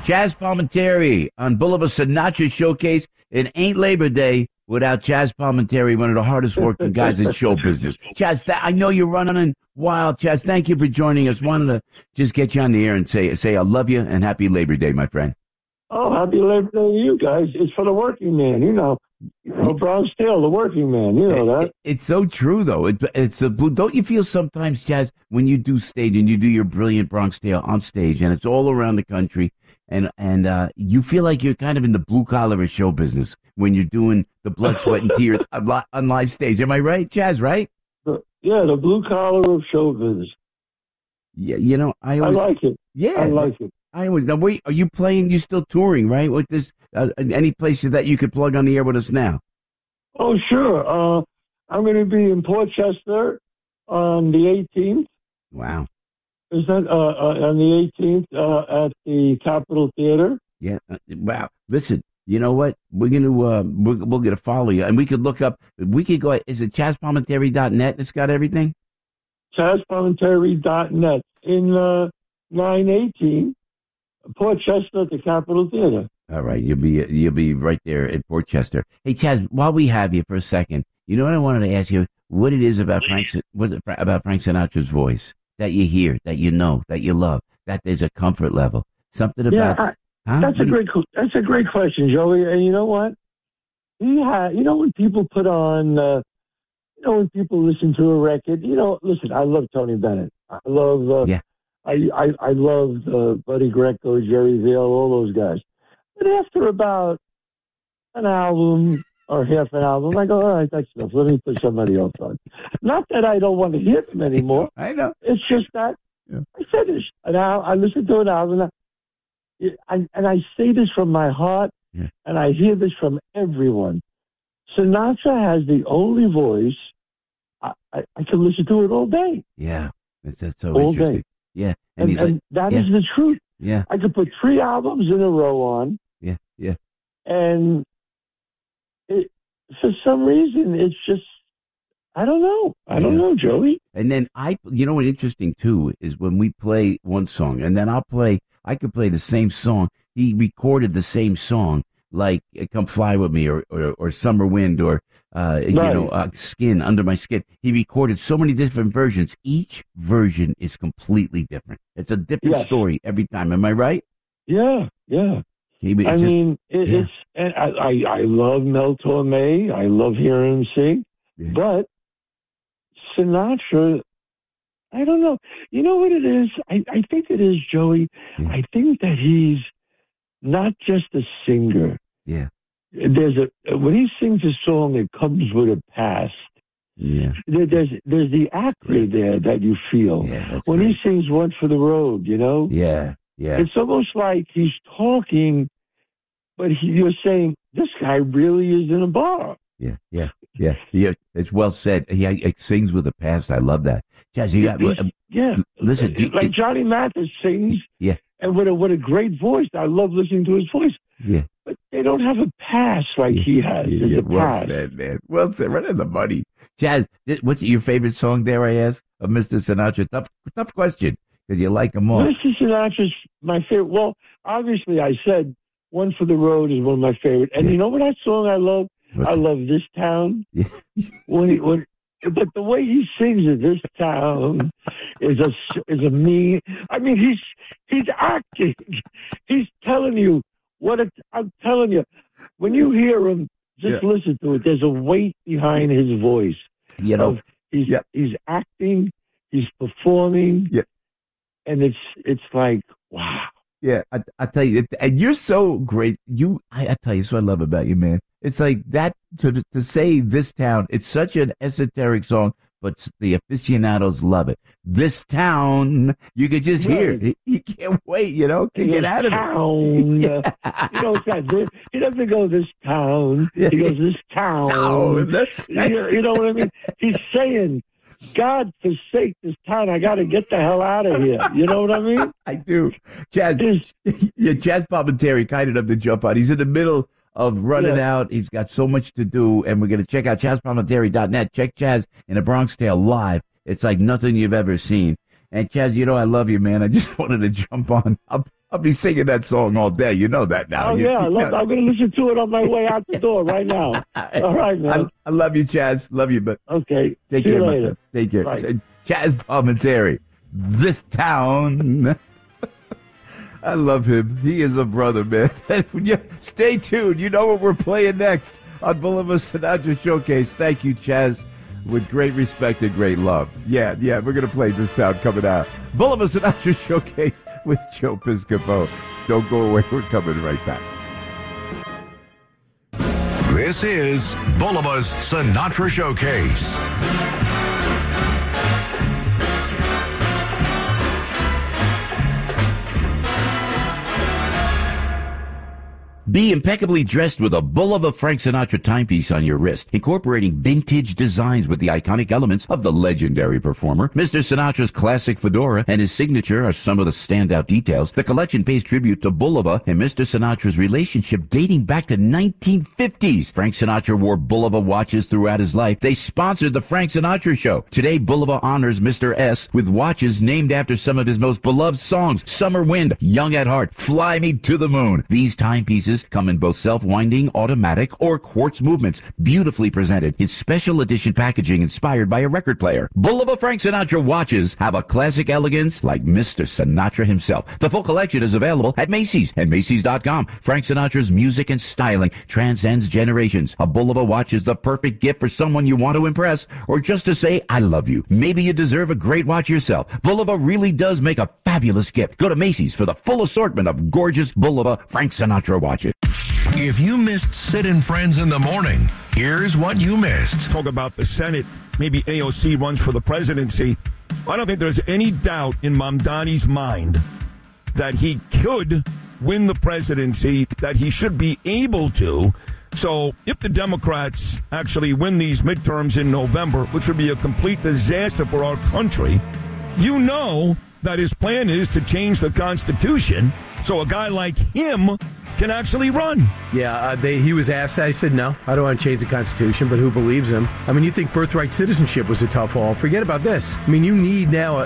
Chaz Palminteri on Boulevard Sinatra Showcase. It ain't Labor Day without Chaz Palminteri, one of the hardest working guys in show business. Chaz, I know you're running wild. Chaz, thank you for joining us. Wanted to just get you on the air and say I love you and happy Labor Day, my friend. Oh, happy Labor Day to you guys. It's for the working man, Bronx Tale, the working man, that. It's so true, though. It's a blue. Don't you feel sometimes, Chaz, when you do stage and you do your brilliant Bronx Tale on stage, and it's all around the country, and you feel like you're kind of in the blue collar of show business when you're doing the blood, sweat, and tears on live stage. Am I right, Chaz? Right? The blue collar of show business. Yeah, I like it. Yeah, I like it. Now wait, are you playing? You still touring, right? With this, any place that you could plug on the air with us now? Oh, sure. I'm going to be in Port Chester on the 18th. Wow. Is that on the 18th at the Capitol Theater? Yeah. Wow. Listen, you know what? We're going to we're going to follow you, and we could look up. We could go. Is it ChazPalminteri.net? It's got everything. ChazPalminteri.net in 918. Port Chester at the Capitol Theater. All right, you'll be right there at Port Chester. Hey, Chaz, while we have you for a second, you know what I wanted to ask you? What it is about Frank Sinatra's voice that you hear, that you know, that you love, that there's a comfort level, something about. That's a great question, Joey. And you know what? When people put on, when people listen to a record, listen, I love Tony Bennett. I love. I loved Buddy Greco, Jerry Vale, all those guys. But after about an album or half an album, I go, all right, that's enough. Let me put somebody else on. Not that I don't want to hear them anymore. I know. It's just that I finished. And I listened to an album, and I say this from my heart, and I hear this from everyone. Sinatra has the only voice. I can listen to it all day. Yeah, that's so all interesting. Day. Yeah, and that is the truth. Yeah, I could put 3 albums in a row on. Yeah. And for some reason, it's just, I don't know. I don't know, Joey. And then what's interesting too is when we play one song, and then I could play the same song. He recorded the same song, like "Come Fly with Me" or "Summer Wind" or "Skin Under My Skin." He recorded so many different versions. Each version is completely different. It's a different story every time. Am I right? Yeah. It's and I love Mel Torme. I love hearing him sing, but Sinatra, I don't know. You know what it is? I think it is, Joey. Yeah. I think that he's not just a singer. Yeah. When he sings a song, it comes with a past. Yeah. There's the acrid there that you feel when he sings "One for the Road." Yeah. It's almost like he's talking, but you're saying this guy really is in a bar. Yeah. It's well said. He sings with a past. I love that. Chaz, listen, like Johnny Mathis sings. Yeah. And what a great voice. I love listening to his voice. Yeah. But they don't have a past like he has. Well said, man. Well said. Right in the money. Chaz, what's your favorite song, dare I ask, of Mr. Sinatra? Tough question, because you like them all. Mr. Sinatra's my favorite. Well, obviously I said "One for the Road" is one of my favorite. And you know what that song I love? I love "This Town." Yeah. But the way he sings it, "This town is a mean." I mean, he's acting. He's telling you I'm telling you. When you hear him, just listen to it. There's a weight behind his voice. He's acting. He's performing. Yeah. And it's like, wow. Yeah, I tell you, and you're so great. I tell you, so I love about you, man. It's like that to say "This Town." It's such an esoteric song, but the aficionados love it. This town, you could just hear it. You can't wait, to get out of it. He doesn't go "This town." He goes "This town." You know what I mean? He's saying, God forsake this town. I got to get the hell out of here. You know what I mean? I do. Chaz Palminteri kind enough to jump on. He's in the middle of running out. He's got so much to do, and we're going to check out ChazPalminteri.net. Check Chaz in a Bronx Tale live. It's like nothing you've ever seen. And Chaz, I love you, man. I just wanted to jump on. I'll be singing that song all day. You know that now. Oh, yeah. I'm going to listen to it on my way out the door right now. All right, man. I love you, Chaz. Love you, but okay. Take See care, you later. Take care. Right. Chaz Palminteri, this town. I love him. He is a brother, man. Stay tuned. You know what we're playing next on Boulevard Sinatra Showcase. Thank you, Chaz. With great respect and great love. Yeah, we're going to play This Town coming out. Boulevard Sinatra Showcase with Joe Piscopo. Don't go away. We're coming right back. This is Boulevard's Sinatra Showcase. Be impeccably dressed with a Bulova Frank Sinatra timepiece on your wrist, incorporating vintage designs with the iconic elements of the legendary performer. Mr. Sinatra's classic fedora and his signature are some of the standout details. The collection pays tribute to Bulova and Mr. Sinatra's relationship dating back to 1950s. Frank Sinatra wore Bulova watches throughout his life. They sponsored the Frank Sinatra Show. Today, Bulova honors Mr. S with watches named after some of his most beloved songs: Summer Wind, Young at Heart, Fly Me to the Moon. These timepieces come in both self-winding, automatic, or quartz movements, beautifully presented in special edition packaging inspired by a record player. Bulova Frank Sinatra watches have a classic elegance like Mr. Sinatra himself. The full collection is available at Macy's and Macy's.com. Frank Sinatra's music and styling transcends generations. A Bulova watch is the perfect gift for someone you want to impress or just to say, I love you. Maybe you deserve a great watch yourself. Bulova really does make a fabulous gift. Go to Macy's for the full assortment of gorgeous Bulova Frank Sinatra watches. If you missed Sid and Friends in the Morning, here's what you missed. Talk about the Senate. Maybe AOC runs for the presidency. I don't think there's any doubt in Mamdani's mind that he could win the presidency, that he should be able to. So if the Democrats actually win these midterms in November, which would be a complete disaster for our country, you know that his plan is to change the Constitution so a guy like him can actually run. Yeah, he was asked that. He said, no, I don't want to change the Constitution, but who believes him? I mean, you think birthright citizenship was a tough haul. Forget about this. I mean, you need now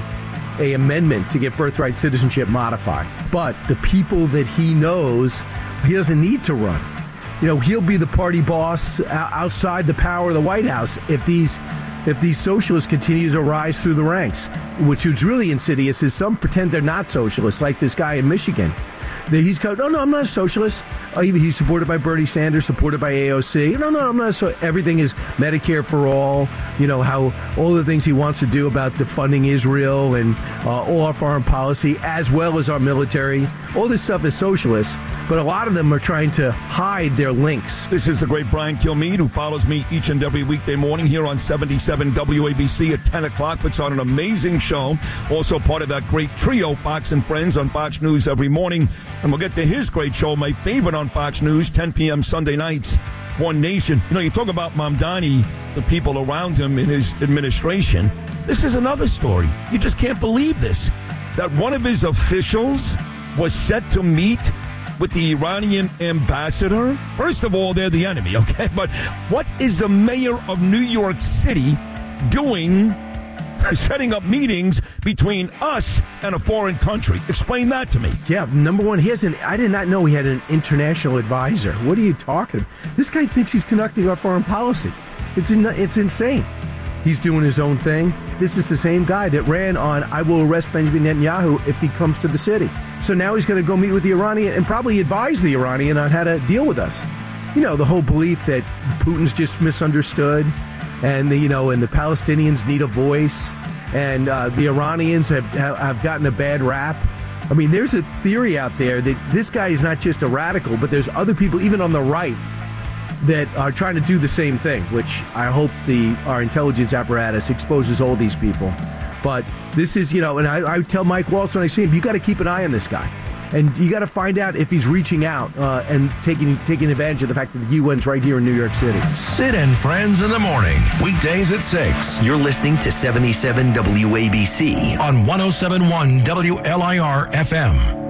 a amendment to get birthright citizenship modified. But the people that he knows, he doesn't need to run. You know, he'll be the party boss outside the power of the White House if these socialists continue to rise through the ranks, which is really insidious is some pretend they're not socialists, like this guy in Michigan. He's going, no, I'm not a socialist. He's supported by Bernie Sanders, supported by AOC. No, I'm not. So everything is Medicare for all. You know, how all the things he wants to do about defunding Israel and all our foreign policy, as well as our military. All this stuff is socialist, but a lot of them are trying to hide their links. This is the great Brian Kilmeade, who follows me each and every weekday morning here on 77 WABC at 10 o'clock. Puts on an amazing show. Also part of that great trio, Fox and Friends, on Fox News every morning. And we'll get to his great show, my favorite on Fox News, 10 p.m. Sunday nights, One Nation. You know, you talk about Mamdani, the people around him in his administration. This is another story. You just can't believe this. That one of his officials was set to meet with the Iranian ambassador. First of all, they're the enemy, okay? But what is the mayor of New York City doing, setting up meetings between us and a foreign country? Explain that to me. Yeah, number one, I did not know he had an international advisor. What are you talking about? This guy thinks he's conducting our foreign policy. It's insane. He's doing his own thing. This is the same guy that ran on, I will arrest Benjamin Netanyahu if he comes to the city. So now he's going to go meet with the Iranian and probably advise the Iranian on how to deal with us. You know, the whole belief that Putin's just misunderstood and the Palestinians need a voice and the Iranians have gotten a bad rap. I mean, there's a theory out there that this guy is not just a radical, but there's other people, even on the right, that are trying to do the same thing, which I hope our intelligence apparatus exposes all these people. But this is, and I tell Mike Waltz when I see him, you got to keep an eye on this guy. And you got to find out if he's reaching out and taking advantage of the fact that the UN's right here in New York City. Sid and Friends in the Morning, weekdays at 6. You're listening to 77 WABC on 107.1 WLIR FM.